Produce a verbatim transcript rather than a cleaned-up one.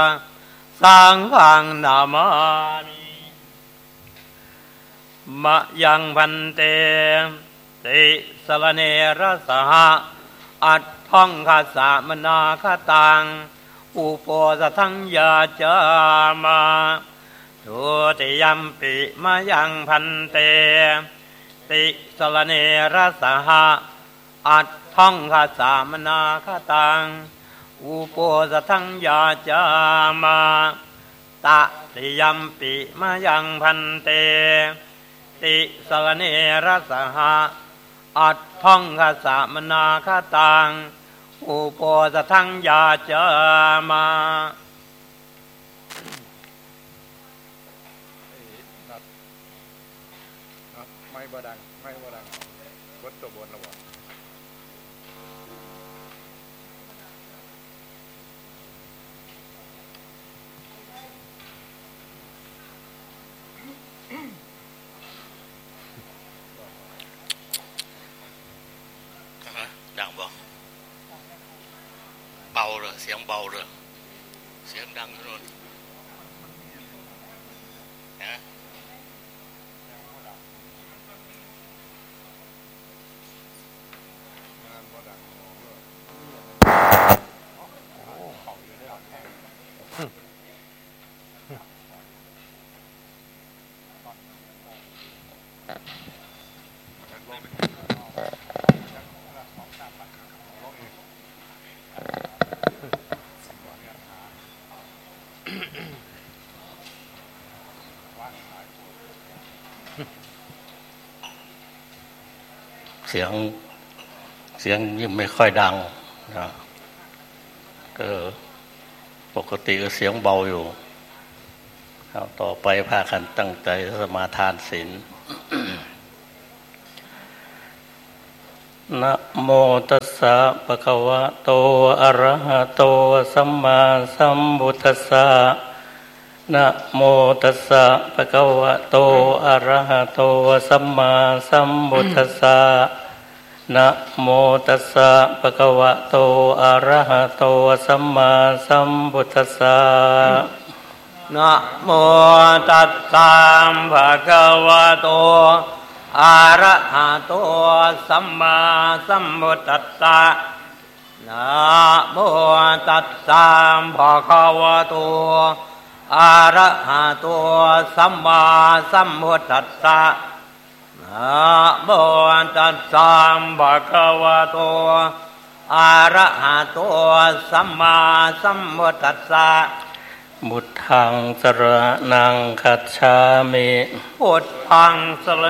สังฆังนามามิมะยังพันเตติสรเนระสหะอัตถังคัสสะมนาคตังอุปโภสทังยาจามาทุติยัมปิมะยังพันเตติสรเนระสหะอัตถังคัสสะมนาคตังอุปโภสทังยาจามาตติยัมปิมะยังพันเตติสรเนระสหะอัตถังคัสสะมนาคตังอุปโภสทังยาจามาไม่บดังไม่บดังวัดตัวบนระหว่างดังบ่เบาเลยเสียงเบาเลยเสียงดังทุกคนนะเสียงเสียงยิ่งไม่ค่อยดังนะก็ปกติก็เสียงเบาอยู่เอาต่อไปพากันตั้งใจสมาทานศีล นะโมตัสสะภะคะวะโตอะระหะโตสัมมาสัมพุทธัสสะนะโมตัสสะภะคะวะโตอะระหะโตสัมมาสัมพุทธัสสะนะโมตัสสะภะคะวะโตอะระหะโตสัมมาสัมพุทธัสสะนะโมตัสสะภะคะวะโตอะระหะโตสัมมาสัมพุทธัสสะนะโมตัสสะภะคะวะโตอะระหะโตสัมมาสัมพุทธัสสะนะโมตัสสะภะคะวะโตอะระหะโตสัมมาสัมพุทธัสสะพุทธังสรณังคัจฉามิพุทธังสร